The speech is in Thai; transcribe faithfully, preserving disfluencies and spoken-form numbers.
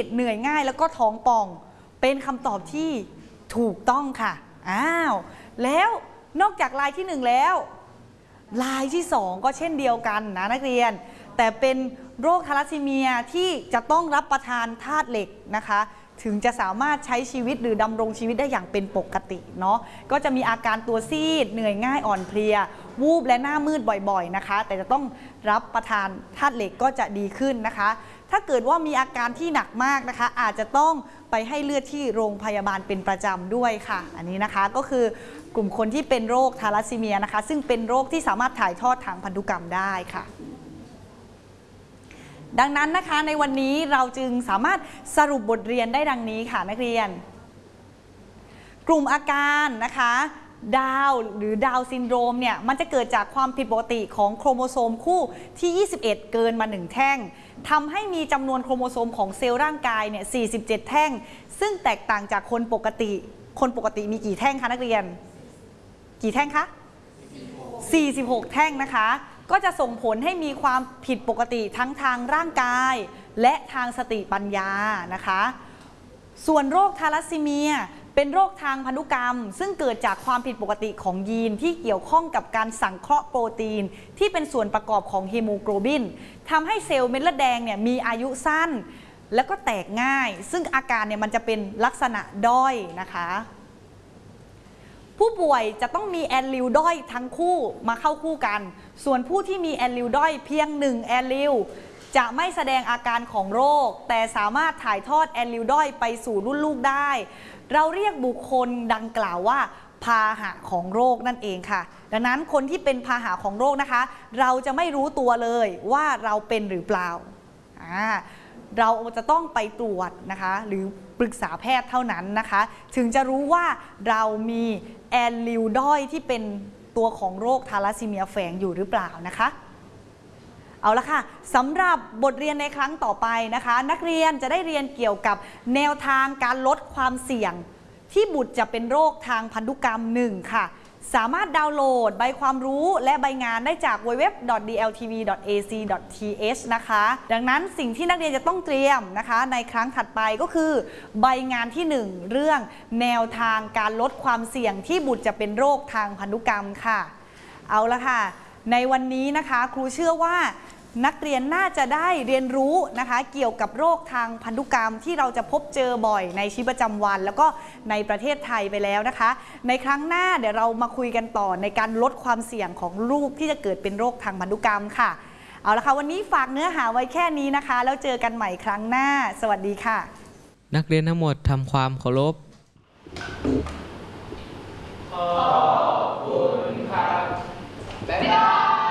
ดเหนื่อยง่ายแล้วก็ท้องป่องเป็นคำตอบที่ถูกต้องค่ะอ้าวแล้วนอกจากลายที่หนึ่งแล้วลายที่สองก็เช่นเดียวกันนะนักเรียนแต่เป็นโรคทาลัสซีเมียที่จะต้องรับประทานธาตุเหล็กนะคะถึงจะสามารถใช้ชีวิตหรือดำรงชีวิตได้อย่างเป็นปกติเนาะก็จะมีอาการตัวซีดเหนื่อยง่ายอ่อนเพลียวูบและหน้ามืดบ่อยๆนะคะแต่จะต้องรับประทานธาตุเหล็กก็จะดีขึ้นนะคะถ้าเกิดว่ามีอาการที่หนักมากนะคะอาจจะต้องไปให้เลือดที่โรงพยาบาลเป็นประจำด้วยค่ะอันนี้นะคะก็คือกลุ่มคนที่เป็นโรคทาลัสซีเมียนะคะซึ่งเป็นโรคที่สามารถถ่ายทอดทางพันธุกรรมได้ค่ะดังนั้นนะคะในวันนี้เราจึงสามารถสรุปบทเรียนได้ดังนี้ค่ะนักเรียนกลุ่มอาการนะคะดาวหรือดาวซินโดรมเนี่ยมันจะเกิดจากความผิดปกติของโครโมโซมคู่ที่ยี่สิบเอ็ดเกินมาหนึ่งแท่งทำให้มีจำนวนโครโมโซมของเซลล์ร่างกายเนี่ยสี่สิบเจ็ดแท่งซึ่งแตกต่างจากคนปกติคนปกติมีกี่แท่งคะนักเรียนกี่แท่งคะสี่สิบหกแท่งนะคะก็จะส่งผลให้มีความผิดปกติทั้งทางร่างกายและทางสติปัญญานะคะส่วนโรคทาลัสซีเมียเป็นโรคทางพันธุกรรมซึ่งเกิดจากความผิดปกติของยีนที่เกี่ยวข้องกับการสังเคราะห์โปรตีนที่เป็นส่วนประกอบของฮีโมโกลบินทำให้เซลล์เม็ดเลือดแดงเนี่ยมีอายุสั้นแล้วก็แตกง่ายซึ่งอาการเนี่ยมันจะเป็นลักษณะด้อยนะคะผู้ป่วยจะต้องมีแอลลิลด้อยทั้งคู่มาเข้าคู่กันส่วนผู้ที่มีแอลลิลด้อยเพียงหนึ่งแอลลิลจะไม่แสดงอาการของโรคแต่สามารถถ่ายทอดแอลลิลด้อยไปสู่รุ่นลูกได้เราเรียกบุคคลดังกล่าวว่าพาหะของโรคนั่นเองค่ะดังนั้นคนที่เป็นพาหะของโรคนะคะเราจะไม่รู้ตัวเลยว่าเราเป็นหรือเปล่าเราจะต้องไปตรวจนะคะหรือปรึกษาแพทย์เท่านั้นนะคะถึงจะรู้ว่าเรามีแอลลิลด้อยที่เป็นตัวของโรคทาลัสซีเมียแฝงอยู่หรือเปล่านะคะเอาละค่ะสำหรับบทเรียนในครั้งต่อไปนะคะนักเรียนจะได้เรียนเกี่ยวกับแนวทางการลดความเสี่ยงที่บุตรจะเป็นโรคทางพันธุกรรมหนึ่งค่ะสามารถดาวน์โหลดใบความรู้และใบงานได้จาก ดับเบิลยู ดับเบิลยู ดับเบิลยู ดอท ดี แอล ที วี ดอท เอ ซี ดอท ที เอช นะคะดังนั้นสิ่งที่นักเรียนจะต้องเตรียมนะคะในครั้งถัดไปก็คือใบงานที่หนึ่งเรื่องแนวทางการลดความเสี่ยงที่บุตรจะเป็นโรคทางพันธุกรรมค่ะเอาละค่ะในวันนี้นะคะครูเชื่อว่านักเรียนน่าจะได้เรียนรู้นะคะเกี่ยวกับโรคทางพันธุกรรมที่เราจะพบเจอบ่อยในชีวิตประจำวันแล้วก็ในประเทศไทยไปแล้วนะคะในครั้งหน้าเดี๋ยวเรามาคุยกันต่อในการลดความเสี่ยงของลูกที่จะเกิดเป็นโรคทางพันธุกรรมค่ะเอาละค่ะวันนี้ฝากเนื้อหาไว้แค่นี้นะคะแล้วเจอกันใหม่ครั้งหน้าสวัสดีค่ะนักเรียนทั้งหมดทำความเคารพ